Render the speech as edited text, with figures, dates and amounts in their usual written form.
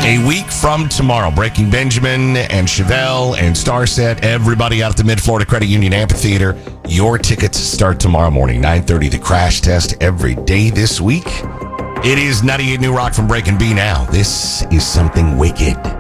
A week from tomorrow, Breaking Benjamin and Chevelle and Starset, everybody out at the Mid-Florida Credit Union Amphitheater. Your tickets start tomorrow morning, 9:30. The crash test every day this week. It is 98 New Rock from Breaking B now. This is something wicked.